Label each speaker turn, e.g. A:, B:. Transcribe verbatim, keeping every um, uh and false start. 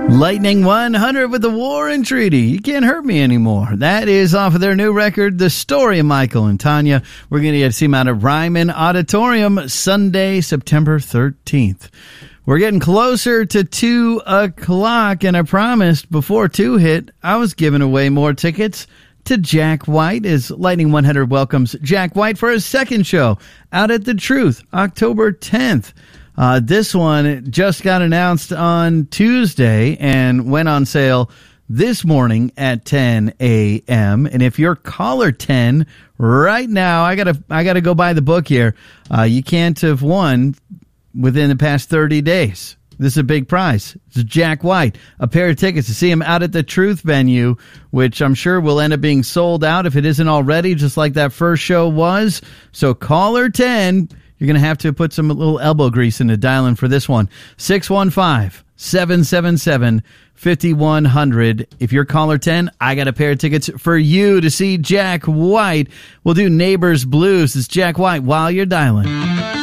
A: Lightning one hundred with the War and Treaty. You can't hurt me anymore. That is off of their new record, The Story of Michael and Tanya. We're going to get to see them out at Ryman Auditorium Sunday, September thirteenth. We're getting closer to two o'clock, and I promised before two hit, I was giving away more tickets to Jack White as Lightning one hundred welcomes Jack White for his second show out at The Truth, October tenth. Uh, this one just got announced on Tuesday and went on sale this morning at ten a.m. And if you're caller ten right now, I gotta I gotta go buy the book here. Uh, you can't have won within the past thirty days. This is a big prize. It's Jack White, a pair of tickets to see him out at the Truth venue, which I'm sure will end up being sold out if it isn't already, just like that first show was. So caller ten. You're going to have to put some little elbow grease into dialing for this one. six one five, seven seven seven, five one zero zero. If you're caller ten, I got a pair of tickets for you to see Jack White. We'll do Neighbors Blues. It's Jack White while you're dialing.